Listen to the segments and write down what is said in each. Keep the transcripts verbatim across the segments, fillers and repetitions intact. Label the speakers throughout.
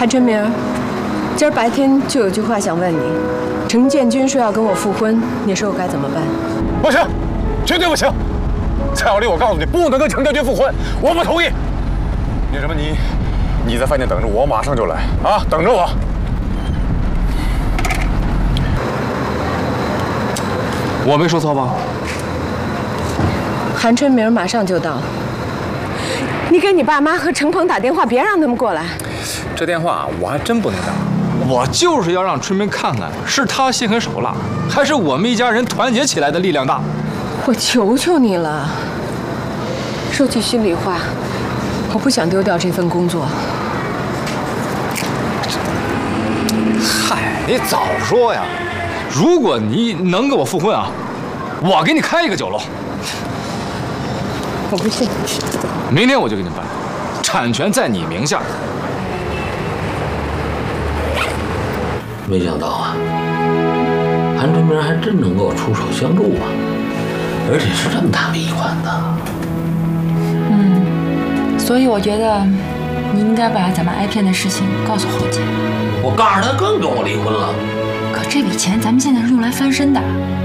Speaker 1: 韩春明，今儿白天就有句话想问你。程建军说要跟我复婚，你说我该怎么办？
Speaker 2: 不行，绝对不行！蔡小丽，我告诉你，不能跟程建军复婚，我不同意。那什么，你你在饭店等着我，我马上就来啊，等着我。
Speaker 3: 我没说错吧？
Speaker 1: 韩春明马上就到。你给你爸妈和程鹏打电话，别让他们过来。
Speaker 3: 这电话我还真不能打。我就是要让春明看看，是他心狠手辣，还是我们一家人团结起来的力量大。
Speaker 1: 我求求你了。说句心里话，我不想丢掉这份工作。
Speaker 3: 嗨，你早说呀！如果你能跟我复婚啊，我给你开一个酒楼。
Speaker 1: 我不信。
Speaker 3: 明天我就给你办，产权在你名下。
Speaker 4: 没想到啊，韩春明还真能够出手相助啊，而且是这么大笔一款的。
Speaker 5: 嗯，所以我觉得你应该把咱们挨骗的事情告诉侯姐。
Speaker 4: 我告诉他更跟我离婚了。
Speaker 5: 可这笔钱咱们现在是用来翻身的。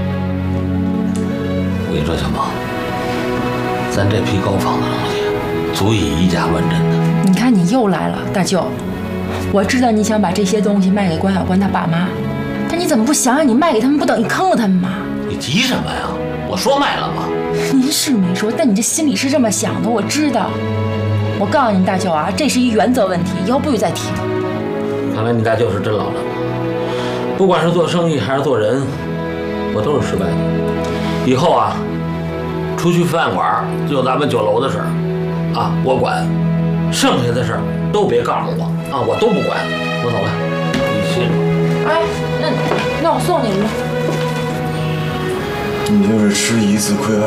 Speaker 4: 我跟你说，小萌，咱这批高仿的东西足以以假乱真的。
Speaker 5: 你看你又来了，大舅。我知道你想把这些东西卖给关小关他爸妈，但你怎么不想想，你卖给他们不等于坑了他们吗？
Speaker 4: 你急什么呀？我说卖了吗？
Speaker 5: 您是没说，但你这心里是这么想的，我知道。我告诉你大舅啊，这是一原则问题，以后不许再提了。
Speaker 4: 看来你大舅是真老实，不管是做生意还是做人，我都是失败的。以后啊，出去饭馆就咱们酒楼的事儿，啊，我管，剩下的事儿都别告诉我啊，我都不管。我走了，你信吗？
Speaker 5: 哎，那那我送你们吧。
Speaker 6: 你就是吃一次亏。